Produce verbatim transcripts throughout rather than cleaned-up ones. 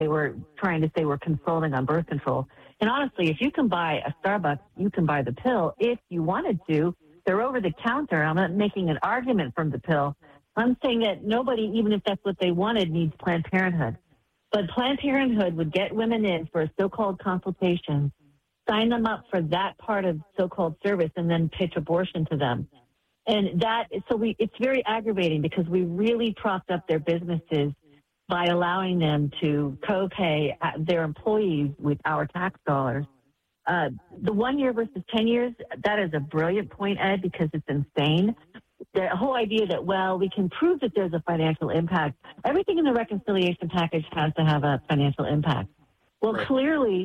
they were trying to say we're consulting on birth control. And honestly, if you can buy a Starbucks, you can buy the pill if you wanted to. They're over the counter. I'm not making an argument from the pill. I'm saying that nobody, even if that's what they wanted, needs Planned Parenthood. But Planned Parenthood would get women in for a so-called consultation, sign them up for that part of so-called service, and then pitch abortion to them. And that, so we, it's very aggravating because we really propped up their businesses by allowing them to co-pay their employees with our tax dollars. Uh, the one year versus ten years, that is a brilliant point, Ed, because it's insane. The whole idea that, well, we can prove that there's a financial impact. Everything in the reconciliation package has to have a financial impact. Well, right. clearly,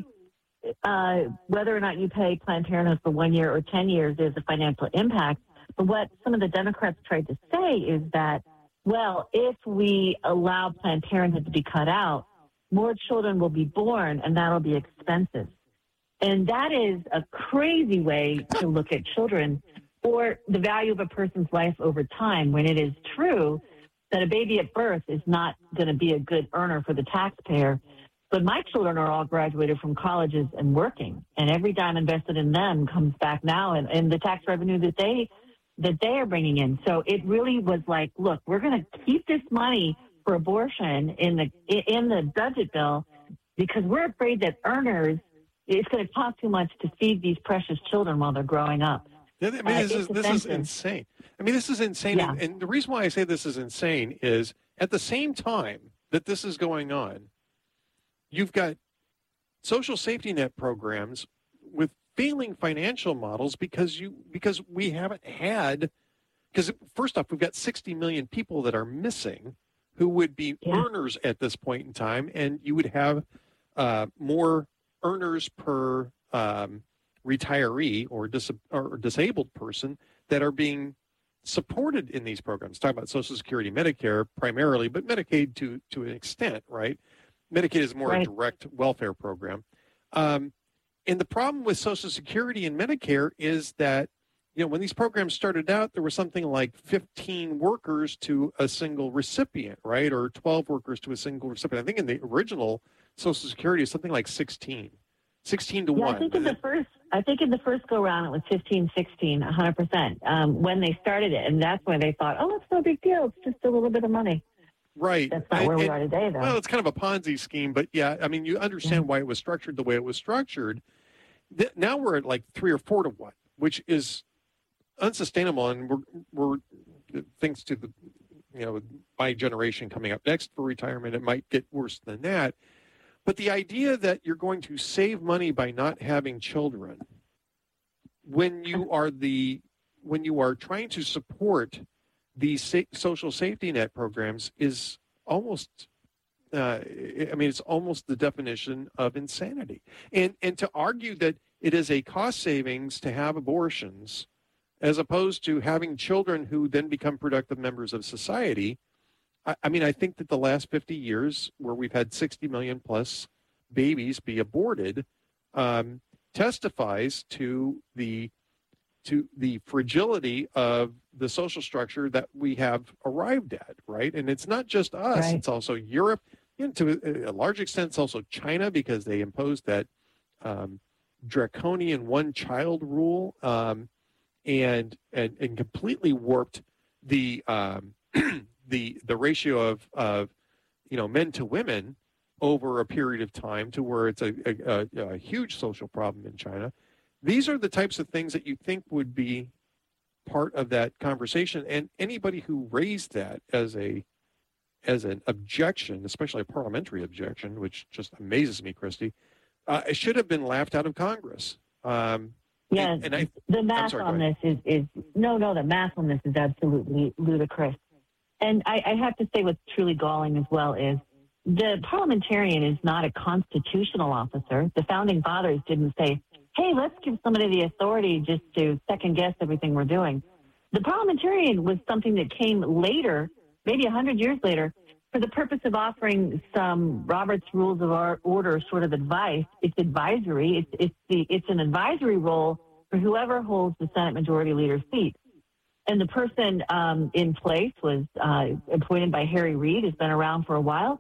uh, whether or not you pay Planned Parenthood for one year or ten years, there's a financial impact. But what some of the Democrats tried to say is that, well, if we allow Planned Parenthood to be cut out, more children will be born, and that'll be expensive. And that is a crazy way to look at children or the value of a person's life over time, when it is true that a baby at birth is not going to be a good earner for the taxpayer. But my children are all graduated from colleges and working, and every dime invested in them comes back now in, in the tax revenue that they that they are bringing in. So it really was like, look, we're going to keep this money for abortion in the in the budget bill because we're afraid that earners, it's going to cost too much to feed these precious children while they're growing up. Yeah, I mean, uh, this, is, this is insane. I mean, this is insane. Yeah. And, and the reason why I say this is insane is at the same time that this is going on, you've got social safety net programs with failing financial models because you because we haven't had because first off, we've got sixty million people that are missing who would be yeah. earners at this point in time, and you would have uh, more earners per um, retiree or, dis- or disabled person that are being supported in these programs. Talk about Social Security, Medicare primarily, but Medicaid to to an extent, right? Medicaid is more right. a direct welfare program. Um, and the problem with Social Security and Medicare is that, you know, when these programs started out, there was something like fifteen workers to a single recipient, right? Or twelve workers to a single recipient. I think in the original Social Security is something like sixteen. sixteen to yeah, one. I think in the first, I think in the first go round it was fifteen, sixteen, one hundred percent um, when they started it, and that's when they thought, oh, it's no big deal. It's just a little bit of money. Right. That's not and, where we and, are today, though. Well, it's kind of a Ponzi scheme, but yeah, I mean, you understand yeah. why it was structured the way it was structured. Th- now we're at like three or four to one, which is unsustainable, and we're we're thanks to the you know my generation coming up next for retirement, it might get worse than that. But the idea that you're going to save money by not having children when you are the when you are trying to support these sa- social safety net programs is almost uh, I mean it's almost the definition of insanity. And and to argue that it is a cost savings to have abortions as opposed to having children who then become productive members of society, I mean, I think that the last fifty years where we've had sixty million plus babies be aborted um, testifies to the to the fragility of the social structure that we have arrived at, right? And it's not just us. Right. It's also Europe. You know, to a large extent, it's also China because they imposed that um, draconian one-child rule um, and, and and completely warped the um, the the ratio of, of you know men to women over a period of time to where it's a, a, a, a huge social problem in China. These are the types of things that you think would be part of that conversation, and anybody who raised that as a as an objection, especially a parliamentary objection, which just amazes me, Christy, uh, it should have been laughed out of Congress. Um, yeah, and, and I, the math sorry, on this is, is no, no, the math on this is absolutely ludicrous. And I, I have to say what's truly galling as well is the parliamentarian is not a constitutional officer. The founding fathers didn't say, hey, let's give somebody the authority just to second guess everything we're doing. The parliamentarian was something that came later, maybe one hundred years later, for the purpose of offering some Robert's Rules of Order sort of advice. It's advisory. It's, it's, the, it's an advisory role for whoever holds the Senate Majority Leader seat. And the person um, in place was uh, appointed by Harry Reid, who's been around for a while.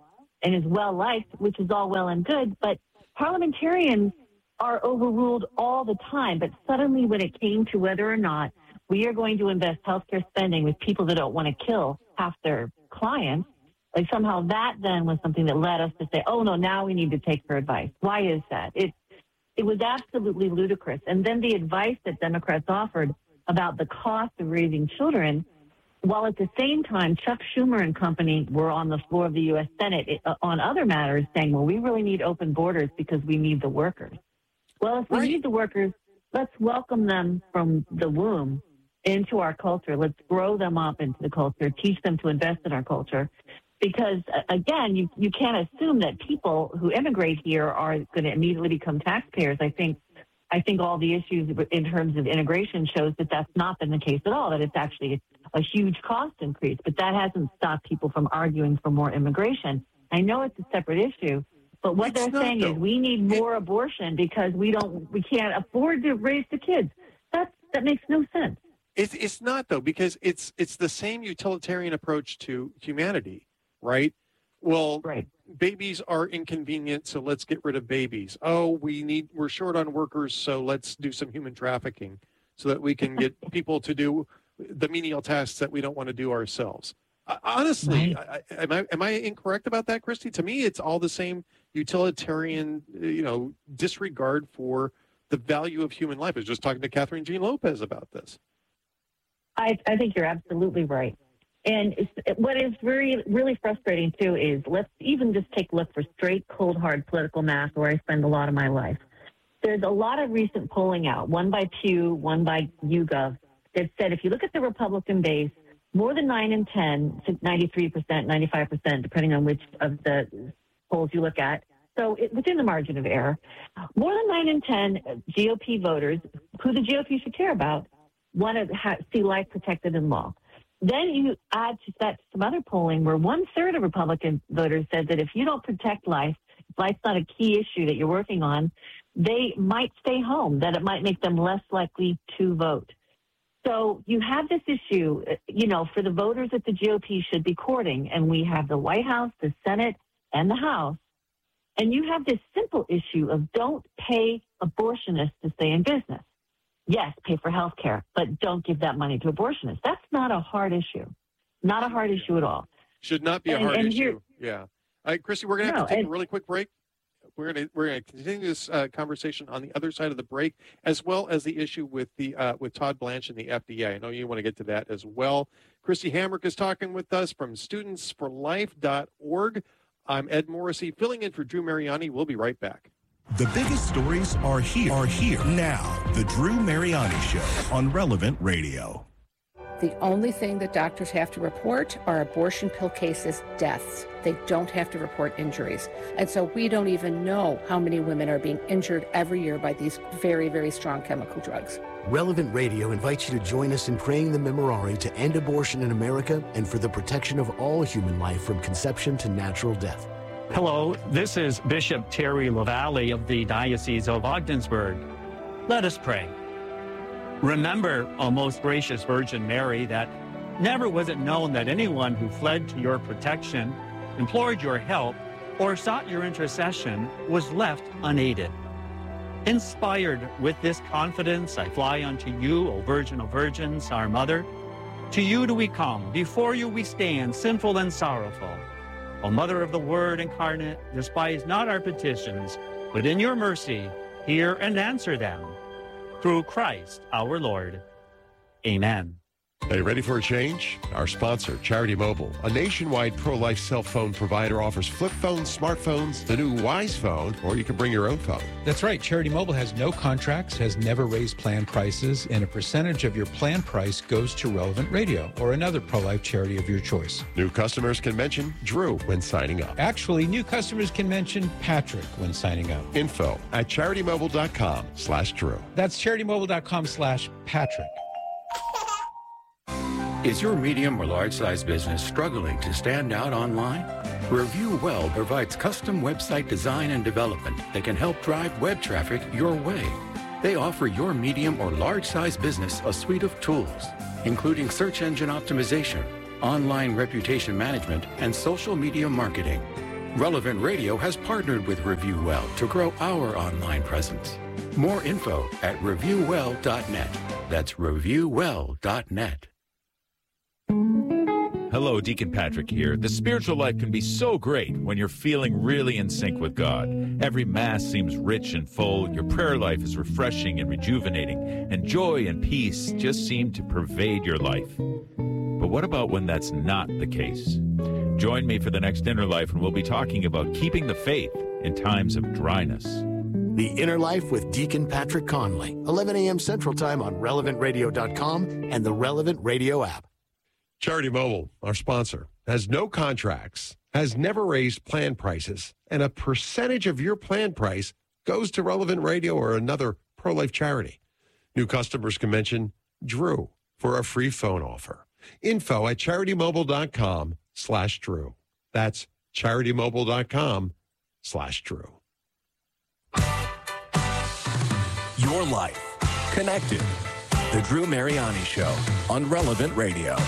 and is well-liked, which is all well and good, but parliamentarians are overruled all the time. But suddenly when it came to whether or not we are going to invest healthcare spending with people that don't want to kill half their clients, like somehow that then was something that led us to say, oh, no, now we need to take her advice. Why is that? It, it was absolutely ludicrous. And then the advice that Democrats offered about the cost of raising children, while at the same time Chuck Schumer and company were on the floor of the U S Senate uh, on other matters saying, well, we really need open borders because we need the workers. Well, if we right. need the workers, let's welcome them from the womb into our culture. Let's grow them up into the culture, teach them to invest in our culture. Because, again, you, you can't assume that people who immigrate here are going to immediately become taxpayers. I think I think all the issues in terms of integration shows that that's not been the case at all, that it's actually a huge cost increase. But that hasn't stopped people from arguing for more immigration. I know it's a separate issue, but what It's they're not, saying though. is we need more it, abortion because we don't, we can't afford to raise the kids. That that makes no sense. It's it's not though, because it's it's the same utilitarian approach to humanity, right? Well, right. Babies are inconvenient, so let's get rid of babies. Oh, we need we're short on workers, so let's do some human trafficking so that we can get people to do the menial tasks that we don't want to do ourselves. Uh, honestly, right. I, I, am I am I incorrect about that, Christy? To me, it's all the same utilitarian, you know, disregard for the value of human life. I was just talking to Catherine Jean Lopez about this. I, I think you're absolutely right. And it's, what is really, really frustrating, too, is let's even just take a look for straight, cold, hard political math where I spend a lot of my life. There's a lot of recent polling out, one by Pew, one by YouGov, that said if you look at the Republican base, more than nine in ten, ninety-three percent, ninety-five percent, depending on which of the polls you look at, so it, within the margin of error, more than nine in ten G O P voters, who the G O P should care about, want to ha- see life protected in law. Then you add to that some other polling where one-third of Republican voters said that if you don't protect life, if life's not a key issue that you're working on, they might stay home, that it might make them less likely to vote. So you have this issue, you know, for the voters that the G O P should be courting, and we have the White House, the Senate, and the House, and you have this simple issue of don't pay abortionists to stay in business. Yes, pay for health care, but don't give that money to abortionists. That's not a hard issue. Not a hard issue at all. Should not be a and, hard and issue. here, yeah. All right, Christy, we're going to have no, to take and, a really quick break. We're going to we're going to continue this uh, conversation on the other side of the break, as well as the issue with the uh, with Todd Blanche and the F D A. I know you want to get to that as well. Christy Hamrick is talking with us from students for life dot org. I'm Ed Morrissey, filling in for Drew Mariani. We'll be right back. The biggest stories are here, are here now. The Drew Mariani Show on Relevant Radio. The only thing that doctors have to report are abortion pill cases, deaths. They don't have to report injuries. And so we don't even know how many women are being injured every year by these very, very strong chemical drugs. Relevant Radio invites you to join us in praying the Memorare to end abortion in America and for the protection of all human life from conception to natural death. Hello, this is Bishop Terry LaValle of the Diocese of Ogdensburg. Let us pray. Remember, O most gracious Virgin Mary, that never was it known that anyone who fled to your protection, implored your help, or sought your intercession was left unaided. Inspired with this confidence, I fly unto you, O Virgin of Virgins, our Mother. To you do we come, before you we stand, sinful and sorrowful. O Mother of the Word incarnate, despise not our petitions, but in your mercy, hear and answer them. Through Christ our Lord. Amen. Are you ready for a change? Our sponsor, Charity Mobile, a nationwide pro-life cell phone provider, offers flip phones, smartphones, the new Wise Phone, or you can bring your own phone. That's right. Charity Mobile has no contracts, has never raised plan prices, and a percentage of your plan price goes to Relevant Radio or another pro-life charity of your choice. New customers can mention Drew when signing up. Actually, new customers can mention Patrick when signing up. Info at charitymobile.com slash Drew. That's charitymobile.com slash Patrick. Is your medium or large-size business struggling to stand out online? Review Well provides custom website design and development that can help drive web traffic your way. They offer your medium or large-size business a suite of tools, including search engine optimization, online reputation management, and social media marketing. Relevant Radio has partnered with Review Well to grow our online presence. More info at review well dot net. That's review well dot net. Hello, Deacon Patrick here. The spiritual life can be so great when you're feeling really in sync with God. Every Mass seems rich and full. Your prayer life is refreshing and rejuvenating, and joy and peace just seem to pervade your life. But what about when that's not the case? Join me for the next Inner Life, and we'll be talking about keeping the faith in times of dryness. The Inner Life with Deacon Patrick Conley, eleven a.m. Central Time on relevant radio dot com and the Relevant Radio app. Charity Mobile, our sponsor, has no contracts, has never raised plan prices, and a percentage of your plan price goes to Relevant Radio or another pro-life charity. New customers can mention Drew for a free phone offer. Info at CharityMobile.com slash Drew. That's CharityMobile.com slash Drew. Your life connected. The Drew Mariani Show on Relevant Radio.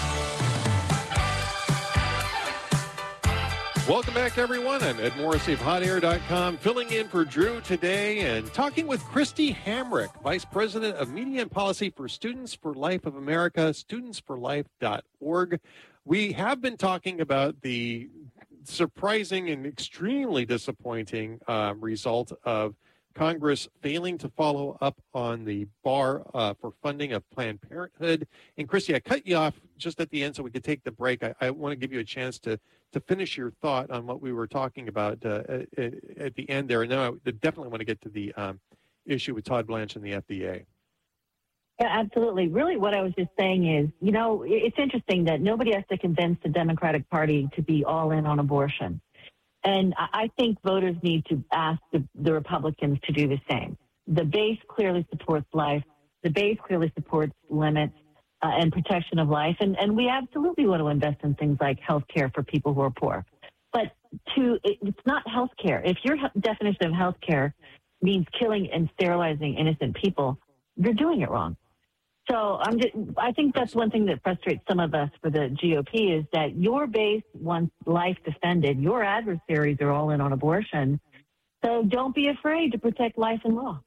Welcome back, everyone. I'm Ed Morrissey of hot air dot com, filling in for Drew today and talking with Christy Hamrick, Vice President of Media and Policy for Students for Life of America, students for life dot org. We have been talking about the surprising and extremely disappointing uh, result of Congress failing to follow up on the bar uh, for funding of Planned Parenthood. And Christy, I cut you off just at the end so we could take the break. I, I want to give you a chance to to finish your thought on what we were talking about uh, at, at the end there. And then I definitely want to get to the um, issue with Todd Blanche and the F D A. Yeah, absolutely. Really what I was just saying is, you know, it's interesting that nobody has to convince the Democratic Party to be all in on abortion. And I think voters need to ask the, the Republicans to do the same. The base clearly supports life. The base clearly supports limits uh, and protection of life. And, and we absolutely want to invest in things like health care for people who are poor. But to it, it's not health care. If your definition of health care means killing and sterilizing innocent people, you're doing it wrong. So I'm just, I think that's one thing that frustrates some of us for the G O P is that your base wants life defended. Your adversaries are all in on abortion. So don't be afraid to protect life and law.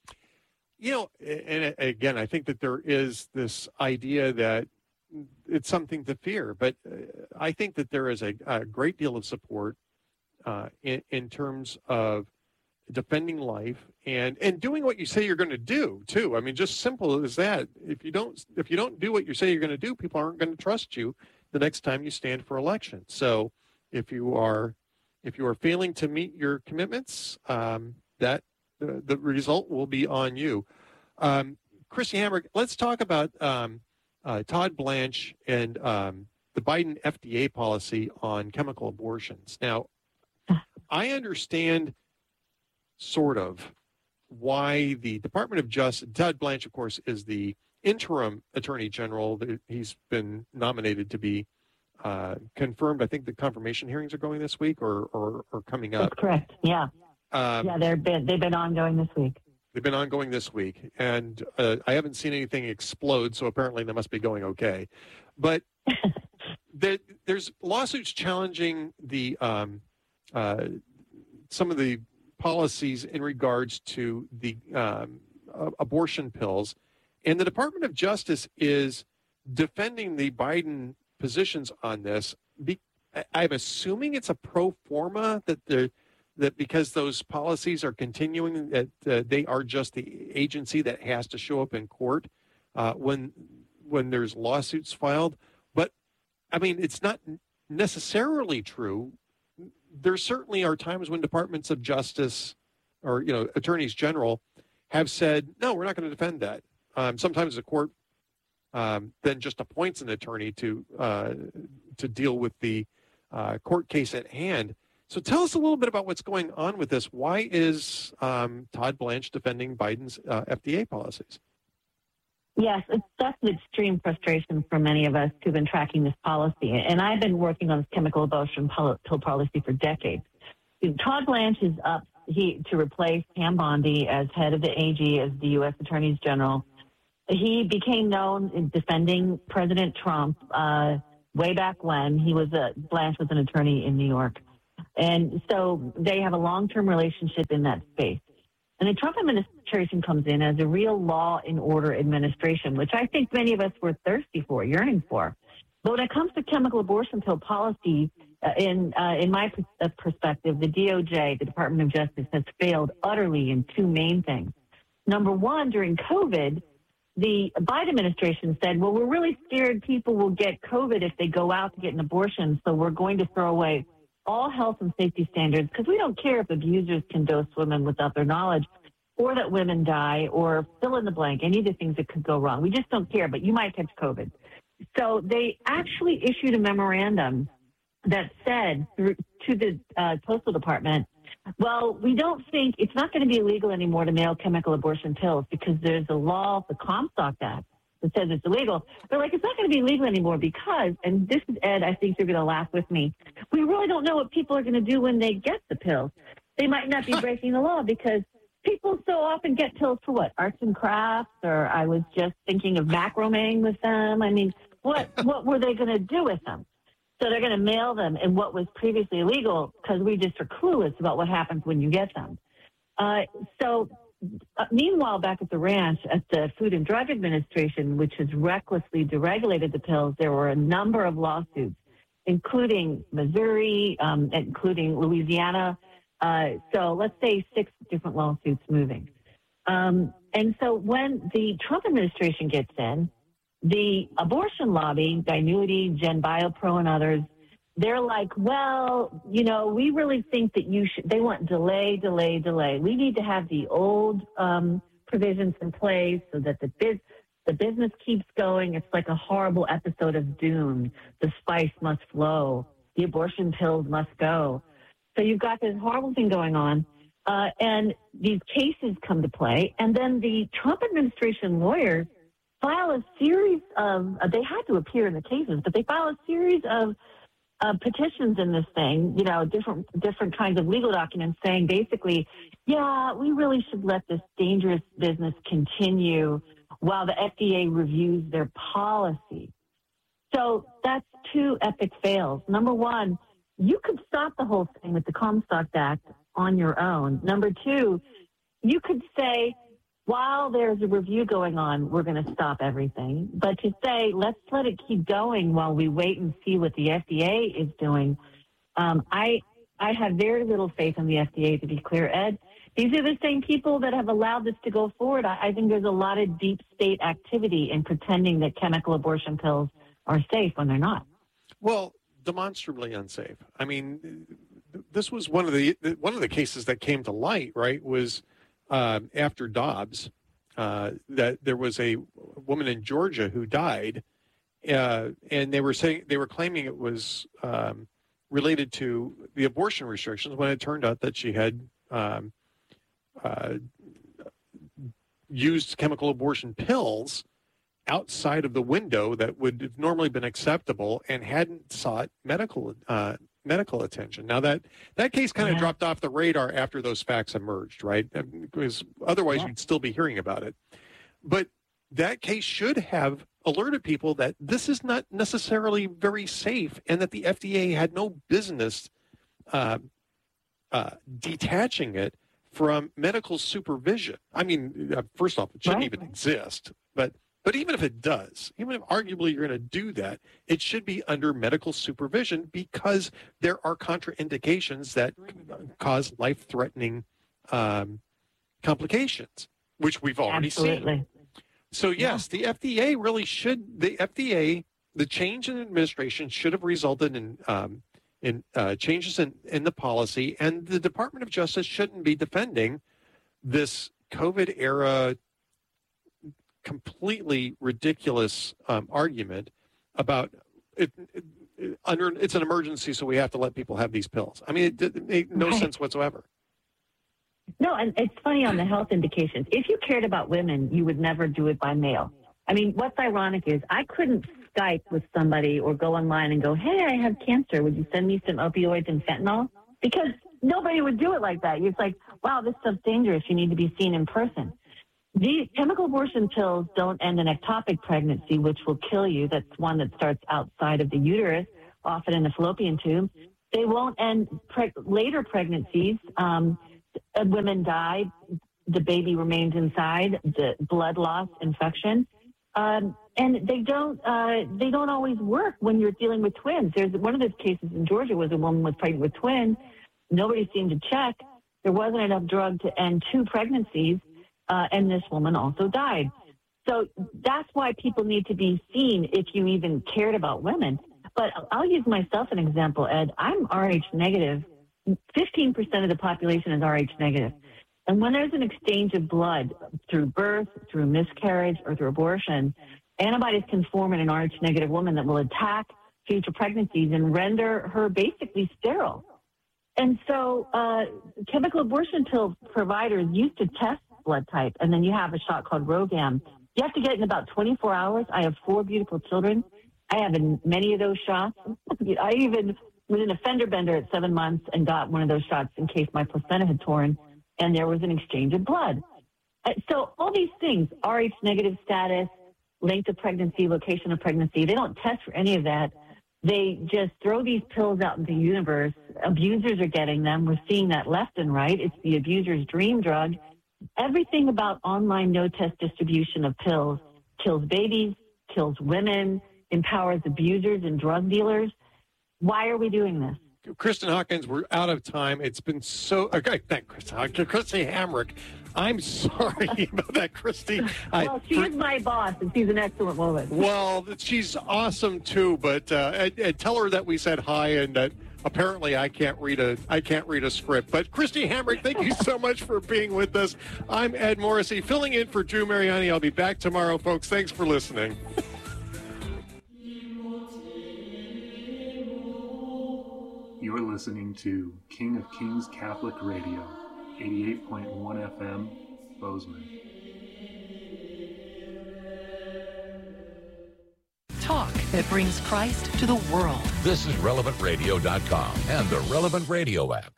You know, and again, I think that there is this idea that it's something to fear, but I think that there is a, a great deal of support uh, in, in terms of defending life and, and doing what you say you're going to do too. I mean, just simple as that. If you don't, if you don't do what you say you're going to do, people aren't going to trust you the next time you stand for election. So if you are, if you are failing to meet your commitments, um, that the, the result will be on you. Um, Christy Hamrick, let's talk about um, uh, Todd Blanche and um, the Biden F D A policy on chemical abortions. Now, I understand sort of why the Department of Justice, Todd Blanche, of course, is the interim Attorney General. He's been nominated to be uh, confirmed. I think the confirmation hearings are going this week or, or, or coming up. That's correct, yeah. Um, yeah, they've been, they've been ongoing this week. They've been ongoing this week, and uh, I haven't seen anything explode, so apparently they must be going okay. But there, there's lawsuits challenging the um, uh, some of the policies in regards to the um, uh, abortion pills, and the Department of Justice is defending the Biden positions on this. Be, I'm assuming it's a pro forma that they're that because those policies are continuing, that uh, they are just the agency that has to show up in court uh, when when there's lawsuits filed. But, I mean, it's not necessarily true. There certainly are times when departments of justice or, you know, attorneys general have said, no, we're not going to defend that. Um, sometimes the court um, then just appoints an attorney to uh, to deal with the uh, court case at hand. So tell us a little bit about what's going on with this. Why is um, Todd Blanche defending Biden's uh, F D A policies? Yes, it's, that's an extreme frustration for many of us who've been tracking this policy. And I've been working on this chemical abortion pill policy for decades. Todd Blanche is up he, to replace Pam Bondi as head of the A G, as the U S Attorney General. He became known in defending President Trump uh, way back when. He was a, Blanche was an attorney in New York. And so they have a long-term relationship in that space. And the Trump administration comes in as a real law and order administration, which I think many of us were thirsty for, yearning for. But when it comes to chemical abortion pill policy, uh, in uh, in my pers- perspective, the D O J, the Department of Justice, has failed utterly in two main things. Number one, during COVID, the Biden administration said, well, we're really scared people will get COVID if they go out to get an abortion, so we're going to throw away all health and safety standards because we don't care if abusers can dose women without their knowledge or that women die or fill in the blank, any of the things that could go wrong. We just don't care, but you might catch COVID. So they actually issued a memorandum that said through, to the uh, Postal Department, well, we don't think it's not going to be illegal anymore to mail chemical abortion pills because there's a law, the Comstock Act, that says it's illegal. They're like, it's not going to be illegal anymore because, and this is, Ed, I think you're going to laugh with me, we really don't know what people are going to do when they get the pills. They might not be breaking the law because people so often get pills for what? Arts and crafts, or I was just thinking of macrameing with them. I mean, what what were they going to do with them? So they're going to mail them in what was previously illegal because we just are clueless about what happens when you get them. Uh, so uh, meanwhile, back at the ranch, at the Food and Drug Administration, which has recklessly deregulated the pills, there were a number of lawsuits, including Missouri, um, including Louisiana. Uh, so let's say six different lawsuits moving. Um, and so when the Trump administration gets in, the abortion lobby, Dinuity, Gen BioPro, and others, they're like, well, you know, we really think that you should, they want delay, delay, delay. We need to have the old um, provisions in place so that the, biz, the business keeps going. It's like a horrible episode of Dune. The spice must flow. The abortion pills must go. So you've got this horrible thing going on, uh, and these cases come to play, and then the Trump administration lawyers file a series of, uh, they had to appear in the cases, but they file a series of uh, petitions in this thing, you know, different different kinds of legal documents saying basically, yeah, we really should let this dangerous business continue while the F D A reviews their policy. So that's two epic fails. Number one, you could stop the whole thing with the Comstock Act on your own. Number two, you could say, while there's a review going on, we're going to stop everything. But to say, let's let it keep going while we wait and see what the F D A is doing, um, I I have very little faith in the F D A, to be clear, Ed. These are the same people that have allowed this to go forward. I, I think there's a lot of deep state activity in pretending that chemical abortion pills are safe when they're not. Well, demonstrably unsafe. I mean, this was one of the one of the cases that came to light, right, was uh, after Dobbs, uh, that there was a woman in Georgia who died, uh, and they were saying they were claiming it was um, related to the abortion restrictions when it turned out that she had um, uh, used chemical abortion pills outside of the window that would have normally been acceptable and hadn't sought medical uh, medical attention. Now that that case kind of yeah. dropped off the radar after those facts emerged, right? Because otherwise yeah. you'd still be hearing about it. But that case should have alerted people that this is not necessarily very safe and that the F D A had no business uh, uh, detaching it from medical supervision. I mean, uh, first off, it shouldn't right. even exist, but But even if it does, even if arguably you're going to do that, it should be under medical supervision because there are contraindications that cause life-threatening um, complications, which we've already Absolutely. seen. So yes, yeah. the F D A really should, the F D A, the change in administration should have resulted in um, in uh, changes in, in the policy, and the Department of Justice shouldn't be defending this COVID era completely ridiculous um, argument about it, it, it, under it's an emergency, so we have to let people have these pills. I mean, it, it made no right. sense whatsoever. No, and it's funny on the health indications. If you cared about women, you would never do it by mail. I mean, what's ironic is I couldn't Skype with somebody or go online and go, hey, I have cancer. Would you send me some opioids and fentanyl? Because nobody would do it like that. It's like, wow, this stuff's dangerous. You need to be seen in person. These chemical abortion pills don't end an ectopic pregnancy, which will kill you. That's one that starts outside of the uterus, often in the fallopian tube. They won't end preg- later pregnancies. Um, women die, the baby remains inside, the blood loss, infection. Um, and they don't uh, they don't always work when you're dealing with twins. There's one of those cases in Georgia was a woman was pregnant with twins. Nobody seemed to check. There wasn't enough drug to end two pregnancies, uh, and this woman also died. So that's why people need to be seen if you even cared about women. But I'll use myself an example, Ed. I'm R H negative. fifteen percent of the population is R H negative. And when there's an exchange of blood through birth, through miscarriage, or through abortion, antibodies can form in an R H negative woman that will attack future pregnancies and render her basically sterile. And so uh, chemical abortion pill providers used to test blood type, and then you have a shot called Rogam. You have to get it in about twenty-four hours. I have four beautiful children. I have in many of those shots. I even was in a fender bender at seven months and got one of those shots in case my placenta had torn, and there was an exchange of blood. Uh, so all these things, R H negative status, length of pregnancy, location of pregnancy, they don't test for any of that. They just throw these pills out into the universe. Abusers are getting them. We're seeing that left and right. It's the abuser's dream drug. Everything about online no-test distribution of pills kills babies, kills women, empowers abusers and drug dealers. Why are we doing this? Kristen Hawkins, we're out of time. It's been so... Okay, thank Kristen Hawkins. Christy Hamrick, I'm sorry about that, Christy. Well, she is my boss, and she's an excellent woman. Well, she's awesome, too, but uh, and, and tell her that we said hi and that apparently I can't read a I can't read a script. But Christy Hamrick, thank you so much for being with us. I'm Ed Morrissey, filling in for Drew Mariani. I'll be back tomorrow, folks. Thanks for listening. You're listening to King of Kings Catholic Radio, eighty-eight point one F M, Bozeman. Talk that brings Christ to the world. This is relevant radio dot com and the Relevant Radio app.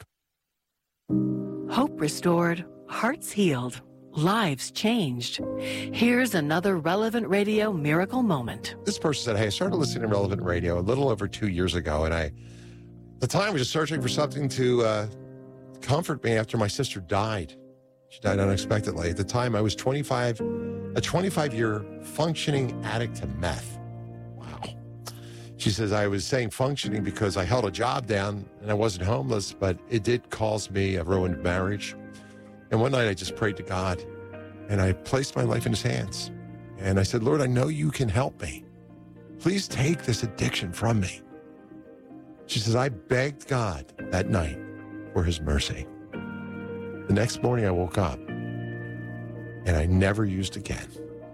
Hope restored, hearts healed, lives changed. Here's another Relevant Radio miracle moment. This person said, hey, I started listening to Relevant Radio a little over two years ago, and I, at the time, I was just searching for something to uh, comfort me after my sister died. She died unexpectedly. At the time, I was twenty-five, a twenty-five-year functioning addict to meth. Wow. She says, I was saying functioning because I held a job down and I wasn't homeless, but it did cause me a ruined marriage. And one night I just prayed to God and I placed my life in his hands. And I said, Lord, I know you can help me. Please take this addiction from me. She says, I begged God that night for his mercy. The next morning I woke up and I never used again.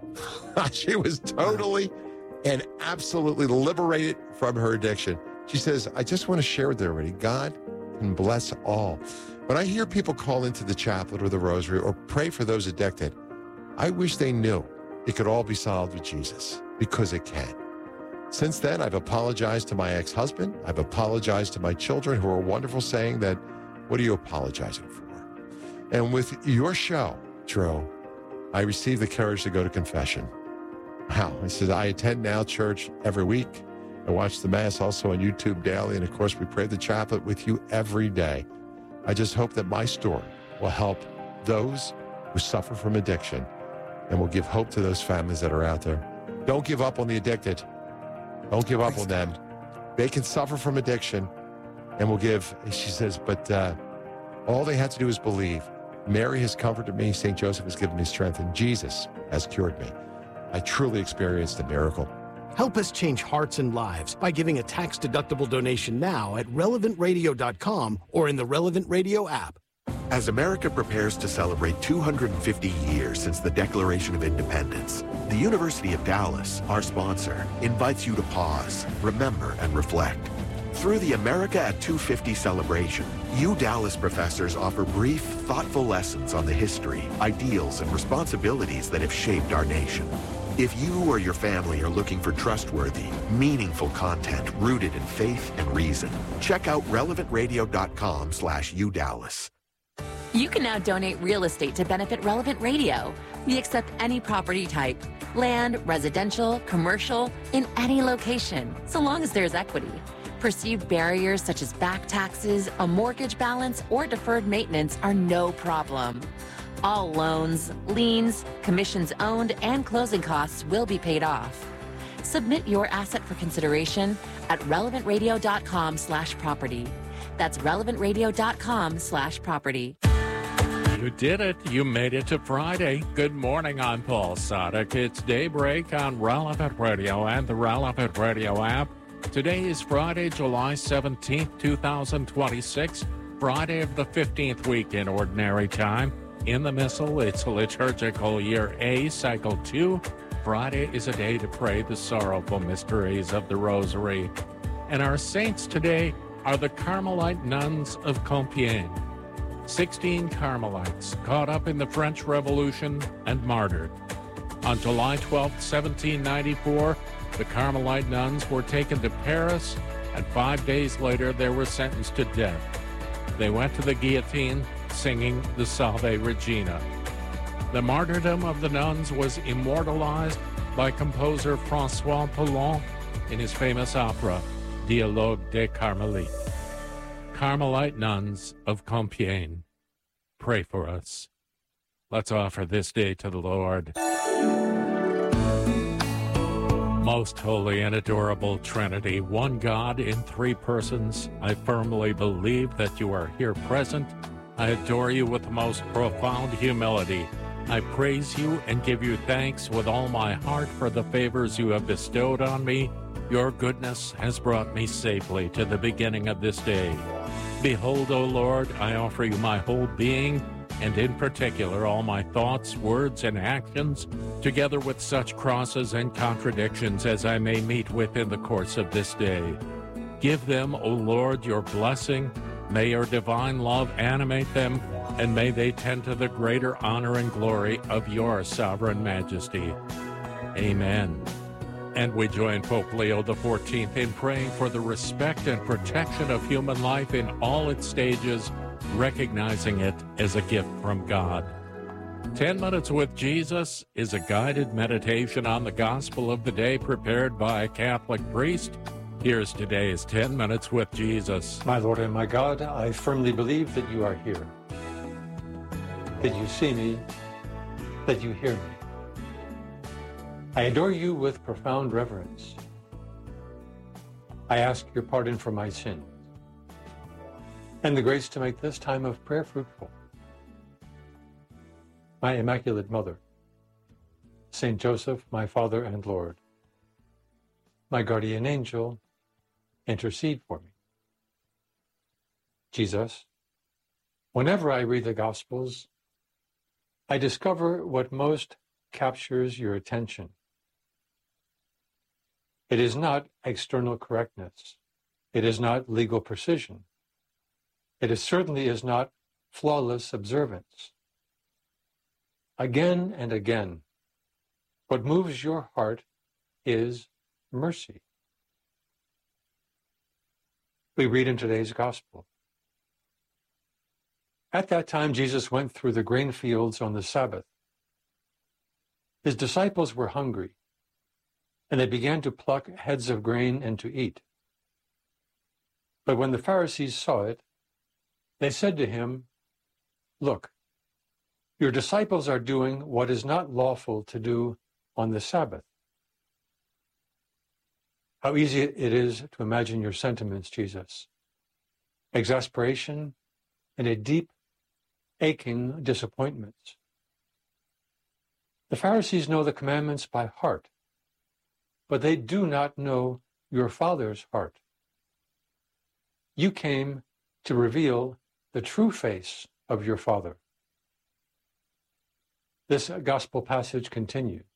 She was totally and absolutely liberated from her addiction. She says, I just want to share with everybody, God can bless all. When I hear people call into the chaplet or the rosary or pray for those addicted, I wish they knew it could all be solved with Jesus, because it can. Since then, I've apologized to my ex-husband. I've apologized to my children, who are wonderful, saying that, what are you apologizing for? And with your show, Drew, I received the courage to go to confession. Wow. I said, I attend now church every week. I watch the Mass also on YouTube daily. And of course, we pray the chaplet with you every day. I just hope that my story will help those who suffer from addiction and will give hope to those families that are out there. Don't give up on the addicted. Don't give up on them. They can suffer from addiction, and will give, she says, but uh, all they have to do is believe. Mary has comforted me. Saint Joseph has given me strength, and Jesus has cured me. I truly experienced a miracle. Help us change hearts and lives by giving a tax-deductible donation now at relevant radio dot com or in the Relevant Radio app. As America prepares to celebrate two hundred fifty years since the Declaration of Independence, the University of Dallas, our sponsor, invites you to pause, remember, and reflect. Through the America at two fifty celebration, you Dallas professors offer brief, thoughtful lessons on the history, ideals, and responsibilities that have shaped our nation. If you or your family are looking for trustworthy, meaningful content rooted in faith and reason, check out relevant radio dot com slash U Dallas. You can now donate real estate to benefit Relevant Radio. We accept any property type, land, residential, commercial, in any location, so long as there's equity. Perceived barriers such as back taxes, a mortgage balance, or deferred maintenance are no problem. All loans, liens, commissions owned, and closing costs will be paid off. Submit your asset for consideration at relevant radio dot com slash property. That's relevant radio dot com slash property. You did it. You made it to Friday. Good morning. I'm Paul Sadek. It's Daybreak on Relevant Radio and the Relevant Radio app. Today is Friday, July seventeenth, twenty twenty-six, Friday of the fifteenth week in Ordinary Time. In the Missal, it's liturgical year A, cycle two. Friday is a day to pray the sorrowful mysteries of the Rosary. And our saints today are the Carmelite nuns of Compiègne. Sixteen Carmelites caught up in the French Revolution and martyred. On July twelfth, seventeen ninety-four, the Carmelite nuns were taken to Paris, and five days later they were sentenced to death. They went to the guillotine singing the Salve Regina. The martyrdom of the nuns was immortalized by composer François Poulenc in his famous opera, Dialogue des Carmélites. Carmelite nuns of Compiègne, pray for us. Let's offer this day to the Lord. Most holy and adorable Trinity, one God in three persons, I firmly believe that you are here present. I adore you with the most profound humility. I praise you and give you thanks with all my heart for the favors you have bestowed on me. Your goodness has brought me safely to the beginning of this day. Behold, O Lord, I offer you my whole being, and in particular all my thoughts, words, and actions, together with such crosses and contradictions as I may meet with in the course of this day. Give them, O Lord, your blessing. May your divine love animate them, and may they tend to the greater honor and glory of your sovereign majesty. Amen. And we join Pope Leo the fourteenth in praying for the respect and protection of human life in all its stages, recognizing it as a gift from God. Ten Minutes with Jesus is a guided meditation on the gospel of the day prepared by a Catholic priest. Here's today's ten Minutes with Jesus. My Lord and my God, I firmly believe that you are here, that you see me, that you hear me. I adore you with profound reverence. I ask your pardon for my sins and the grace to make this time of prayer fruitful. My Immaculate Mother, Saint Joseph, my Father and Lord, my guardian angel, intercede for me. Jesus, whenever I read the Gospels, I discover what most captures your attention. It is not external correctness. It is not legal precision. It is certainly is not flawless observance. Again and again, what moves your heart is mercy. We read in today's Gospel. At that time, Jesus went through the grain fields on the Sabbath. His disciples were hungry, and they began to pluck heads of grain and to eat. But when the Pharisees saw it, they said to him, "Look, your disciples are doing what is not lawful to do on the Sabbath." How easy it is to imagine your sentiments, Jesus. Exasperation and a deep, aching disappointment. The Pharisees know the commandments by heart, but they do not know your Father's heart. You came to reveal the true face of your Father. This gospel passage continues.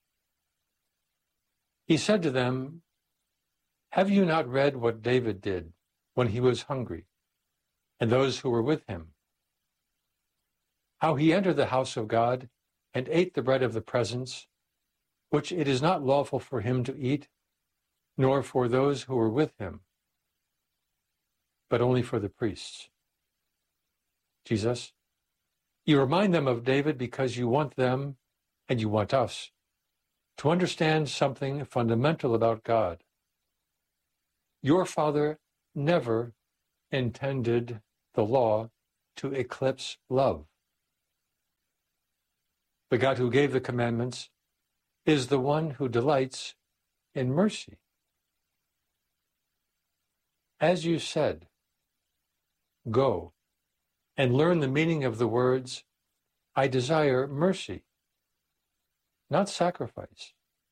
He said to them, "Have you not read what David did when he was hungry, and those who were with him? How he entered the house of God and ate the bread of the presence, which it is not lawful for him to eat, nor for those who were with him, but only for the priests." Jesus, you remind them of David because you want them, and you want us, to understand something fundamental about God. Your Father never intended the law to eclipse love. The God who gave the commandments is the one who delights in mercy. As you said, go and learn the meaning of the words, I desire mercy, not sacrifice.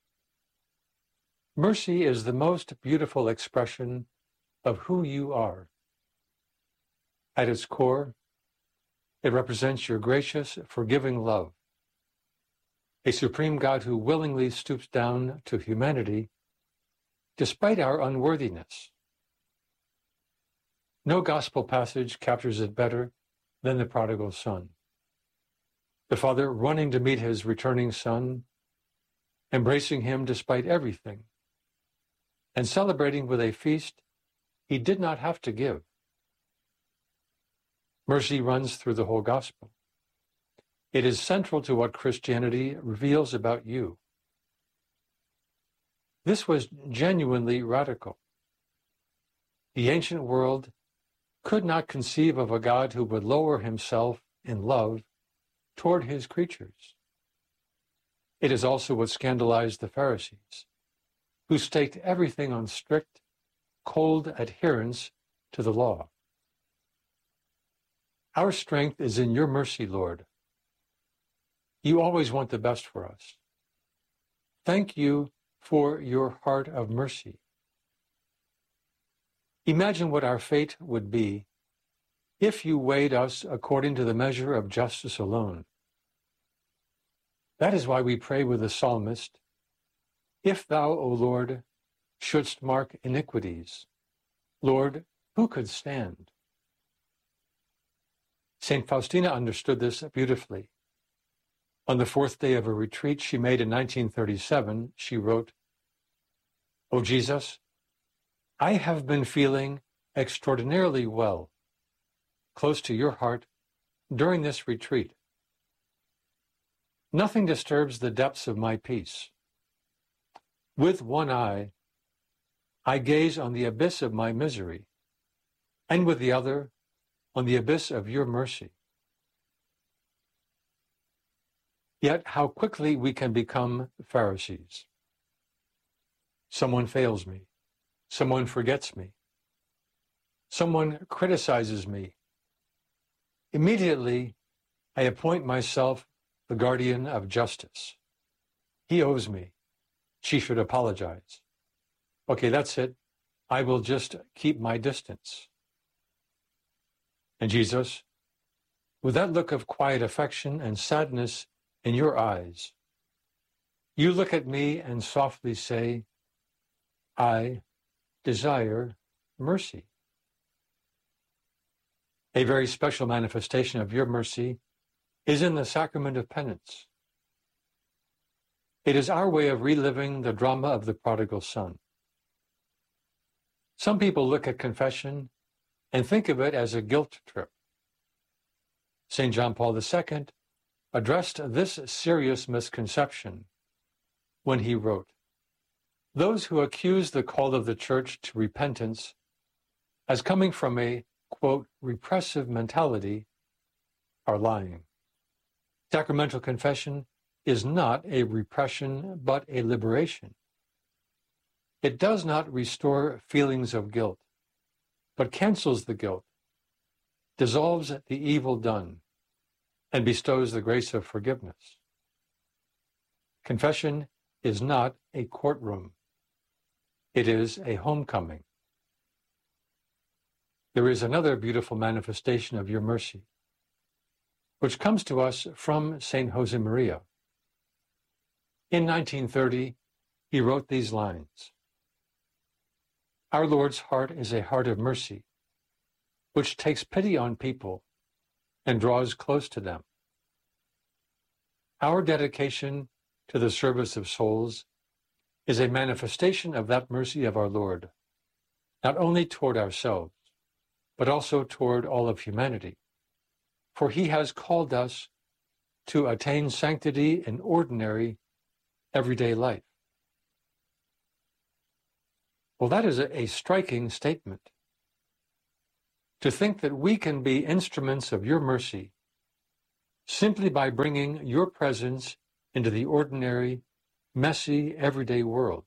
Mercy is the most beautiful expression of who you are. At its core, it represents your gracious, forgiving love, a supreme God who willingly stoops down to humanity despite our unworthiness. No gospel passage captures it better than the prodigal son. The father running to meet his returning son, embracing him despite everything, and celebrating with a feast he did not have to give. Mercy runs through the whole gospel. It is central to what Christianity reveals about you. This was genuinely radical. The ancient world could not conceive of a God who would lower himself in love toward his creatures. It is also what scandalized the Pharisees, who staked everything on strict, cold adherence to the law. Our strength is in your mercy, Lord. You always want the best for us. Thank you for your heart of mercy. Imagine what our fate would be if you weighed us according to the measure of justice alone. That is why we pray with the psalmist, if thou, O Lord, shouldst mark iniquities, Lord, who could stand? Saint Faustina understood this beautifully. On the fourth day of a retreat she made in nineteen thirty-seven, she wrote, O Jesus, I have been feeling extraordinarily well, close to your heart, during this retreat. Nothing disturbs the depths of my peace. With one eye, I gaze on the abyss of my misery, and with the other, on the abyss of your mercy. Yet how quickly we can become Pharisees. Someone fails me. Someone forgets me. Someone criticizes me. Immediately, I appoint myself the guardian of justice. He owes me. She should apologize. Okay, that's it. I will just keep my distance. And Jesus, with that look of quiet affection and sadness in your eyes, you look at me and softly say, I desire mercy. A very special manifestation of your mercy is in the sacrament of penance. It is our way of reliving the drama of the prodigal son. Some people look at confession and think of it as a guilt trip. Saint John Paul the Second addressed this serious misconception when he wrote, those who accuse the call of the Church to repentance as coming from a, quote, repressive mentality are lying. Sacramental confession is not a repression, but a liberation. It does not restore feelings of guilt, but cancels the guilt, dissolves the evil done, and bestows the grace of forgiveness. Confession is not a courtroom. It is a homecoming. There is another beautiful manifestation of your mercy, which comes to us from Saint Josemaria. In nineteen thirty, he wrote these lines, our Lord's heart is a heart of mercy, which takes pity on people and draws close to them. Our dedication to the service of souls is a manifestation of that mercy of our Lord, not only toward ourselves, but also toward all of humanity. For he has called us to attain sanctity in ordinary, everyday life. Well, that is a, a striking statement. to think that we can be instruments of your mercy simply by bringing your presence into the ordinary, messy, everyday world.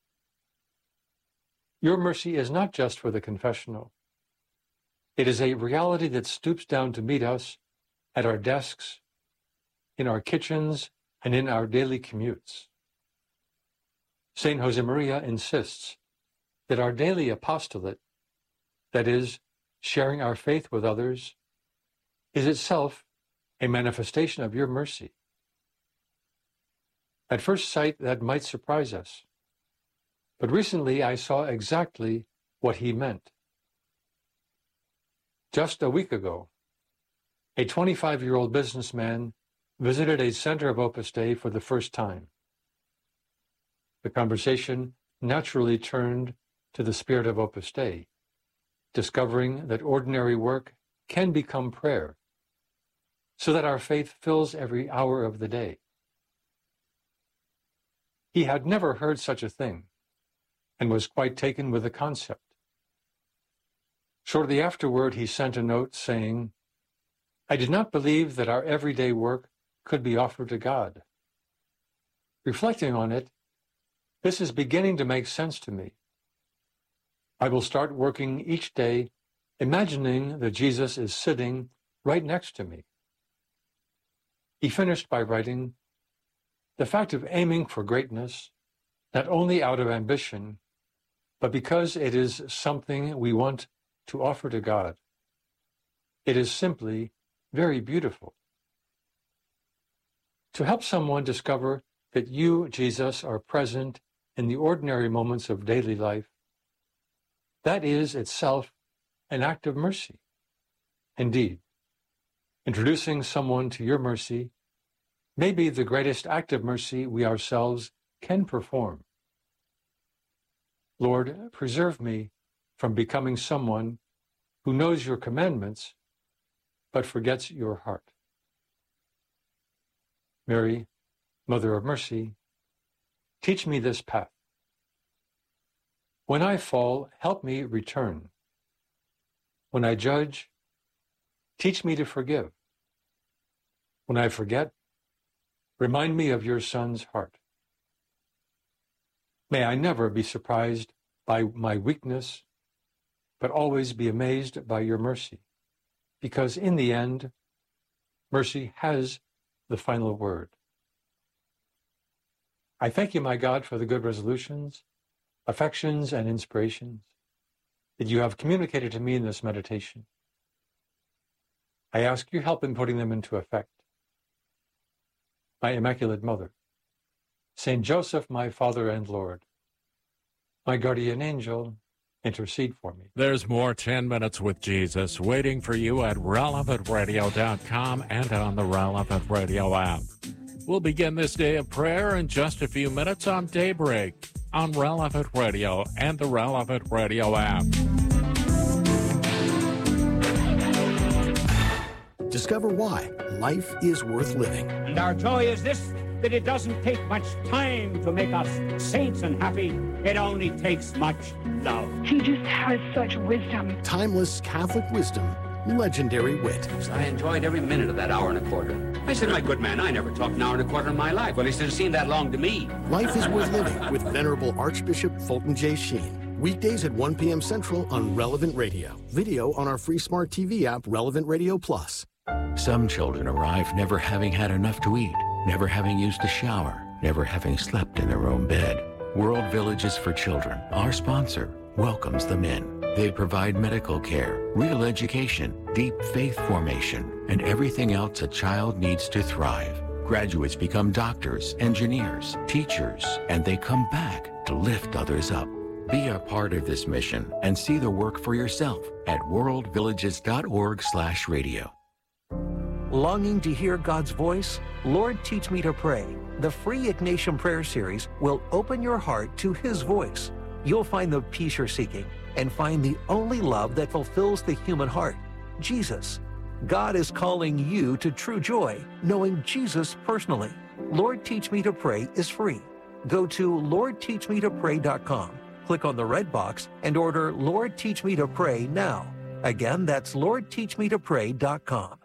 Your mercy is not just for the confessional. It is a reality that stoops down to meet us at our desks, in our kitchens, and in our daily commutes. Saint Josemaria insists that our daily apostolate, that is, sharing our faith with others, is itself a manifestation of your mercy. At first sight, that might surprise us, but recently I saw exactly what he meant. Just a week ago, a twenty-five-year-old businessman visited a center of Opus Dei for the first time. The conversation naturally turned to the spirit of Opus Dei, discovering that ordinary work can become prayer, so that our faith fills every hour of the day. He had never heard such a thing, and was quite taken with the concept. Shortly afterward, he sent a note saying, "I did not believe that our everyday work could be offered to God. Reflecting on it, this is beginning to make sense to me. I will start working each day imagining that Jesus is sitting right next to me." He finished by writing, "The fact of aiming for greatness, not only out of ambition, but because it is something we want to offer to God, it is simply very beautiful. To help someone discover that you, Jesus, are present in the ordinary moments of daily life, that is itself an act of mercy. Indeed, introducing someone to your mercy may be the greatest act of mercy we ourselves can perform. Lord, preserve me from becoming someone who knows your commandments, but forgets your heart. Mary, Mother of Mercy, teach me this path. When I fall, help me return. When I judge, teach me to forgive. When I forget, remind me of your Son's heart. May I never be surprised by my weakness, but always be amazed by your mercy, because in the end, mercy has the final word. I thank you, my God, for the good resolutions, affections, and inspirations that you have communicated to me in this meditation. I ask your help in putting them into effect. My Immaculate Mother, Saint Joseph, my Father and Lord, my guardian angel, intercede for me. There's more ten minutes with Jesus waiting for you at relevant radio dot com and on the Relevant Radio app. We'll begin this day of prayer in just a few minutes on Daybreak on Relevant Radio and the Relevant Radio app. Discover why life is worth living. And our joy is this, that it doesn't take much time to make us saints and happy. It only takes much love. He just has such wisdom. Timeless Catholic wisdom, legendary wit. I enjoyed every minute of that hour and a quarter. I said, my good man, I never talked an hour and a quarter in my life. Well, he said, it seemed that long to me. Life is worth living with Venerable Archbishop Fulton J. Sheen. Weekdays at one p.m. Central on Relevant Radio. Video on our free smart T V app, Relevant Radio Plus. Some children arrive never having had enough to eat, never having used a shower, never having slept in their own bed. World Villages for Children, our sponsor, welcomes them in. They provide medical care, real education, deep faith formation, and everything else a child needs to thrive. Graduates become doctors, engineers, teachers, and they come back to lift others up. Be a part of this mission and see the work for yourself at world villages dot org slash radio. Longing to hear God's voice? Lord, Teach Me to Pray. The free Ignatian Prayer Series will open your heart to His voice. You'll find the peace you're seeking and find the only love that fulfills the human heart, Jesus. God is calling you to true joy, knowing Jesus personally. Lord, Teach Me to Pray is free. Go to lord teach me to pray dot com, click on the red box, and order Lord, Teach Me to Pray now. Again, that's lord teach me to pray dot com.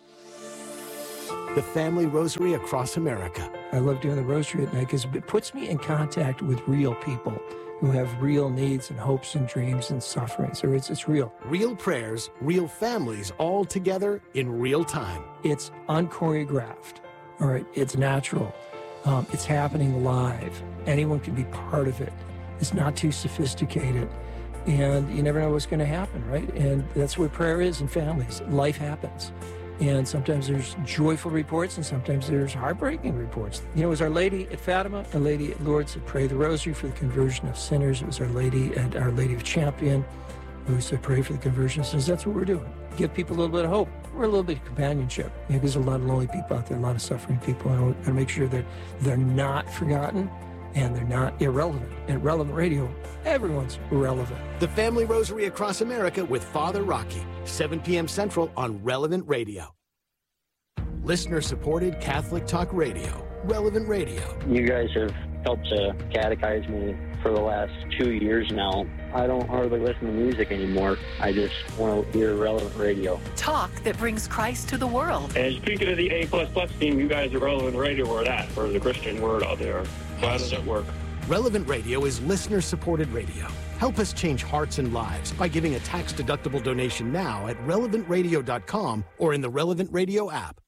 The Family Rosary Across America. I love doing the rosary at night because it puts me in contact with real people who have real needs and hopes and dreams and sufferings. Or it's, it's real. Real prayers, real families, all together in real time. It's unchoreographed. All right, it's natural. Um, it's happening live. Anyone can be part of it. It's not too sophisticated. And you never know what's going to happen, right? And that's what prayer is in families. Life happens. And sometimes there's joyful reports and sometimes there's heartbreaking reports. You know, it was Our Lady at Fatima, Our Lady at Lourdes said, pray the rosary for the conversion of sinners. It was Our Lady at Our Lady of Champion who said, pray for the conversion of sinners. That's what we're doing. Give people a little bit of hope. We're a little bit of companionship. You know, there's a lot of lonely people out there, a lot of suffering people. And I want to make sure that they're not forgotten and they're not irrelevant. At Relevant Radio, everyone's relevant. The Family Rosary Across America with Father Rocky, seven p.m. Central on Relevant Radio. Listener-supported Catholic Talk Radio, Relevant Radio. You guys have helped to catechize me for the last two years now. I don't hardly listen to music anymore. I just want to hear Relevant Radio. Talk that brings Christ to the world. And speaking of the A plus plus team, you guys are Relevant Radio where that for the Christian word out there. How does it work? Relevant Radio is listener-supported radio. Help us change hearts and lives by giving a tax-deductible donation now at relevant radio dot com or in the Relevant Radio app.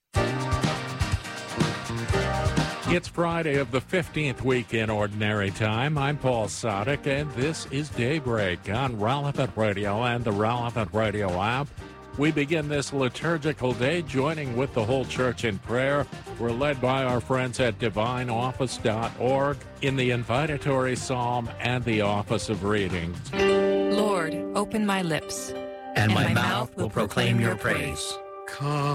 It's Friday of the fifteenth week in Ordinary Time. I'm Paul Sadek, and this is Daybreak on Relevant Radio and the Relevant Radio app. We begin this liturgical day joining with the whole church in prayer. We're led by our friends at divine office dot org in the invitatory psalm and the office of readings. Lord, open my lips, and, and my, my mouth will proclaim your praise. Come.